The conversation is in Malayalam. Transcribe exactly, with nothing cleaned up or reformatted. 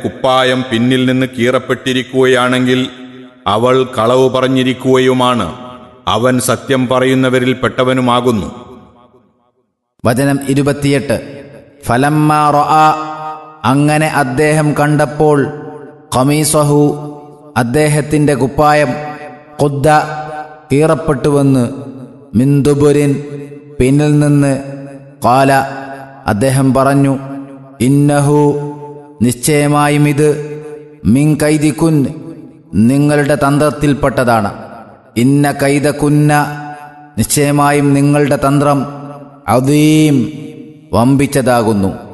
കുപ്പായം പിന്നിൽ നിന്ന് കീറപ്പെട്ടിരിക്കുകയാണെങ്കിൽ അവൾ കളവ് പറഞ്ഞിരിക്കുകയുമാണ്. അവൻ സത്യം പറയുന്നവരിൽ പെട്ടവനുമാകുന്നു. വചനം ഇരുപത്തിയെട്ട്. ഫലമ്മാ റഅ, അങ്ങനെ അദ്ദേഹം കണ്ടപ്പോൾ, ഖമീസഹു, അദ്ദേഹത്തിന്റെ കുപ്പായം, ഖുദ്ദ, കീറപ്പെട്ടുവെന്ന്, മിൻ ദുബുരിൻ, പിന്നിൽ നിന്ന്, ഖാല, അദ്ദേഹം പറഞ്ഞു, ഇന്നഹു, നിശ്ചയമായും ഇത്, മിൻ കൈദികുൻ, നിങ്ങളുടെ തന്ത്രത്തിൽപ്പെട്ടതാണ്. ഇന്ന കൈദകുന്ന, നിശ്ചയമായും നിങ്ങളുടെ തന്ത്രം, അദീം, വമ്പിച്ചതാകുന്നു.